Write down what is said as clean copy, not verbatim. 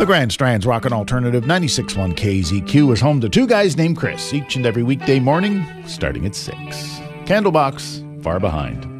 The Grand Strand's Rockin' Alternative 96.1 KZQ is home to two guys named Chris each and every weekday morning starting at 6. Candlebox, Far Behind.